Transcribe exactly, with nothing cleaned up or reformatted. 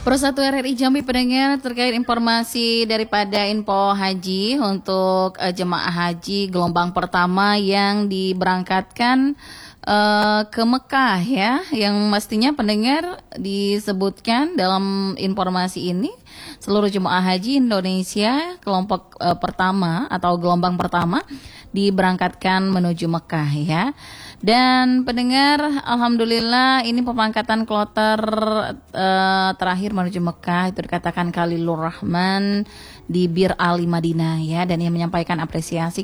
Persatu R R I Jambi pendengar terkait informasi daripada info haji untuk uh, jemaah haji gelombang pertama yang diberangkatkan uh, ke Mekah ya, yang mestinya pendengar disebutkan dalam informasi ini seluruh jemaah haji Indonesia kelompok uh, pertama atau gelombang pertama diberangkatkan menuju Mekah ya. Dan pendengar, alhamdulillah ini pemangkatan kloter uh, terakhir menuju Mekah itu dikatakan Khalilur Rahman di Bir Ali Madinah ya, dan ia menyampaikan apresiasi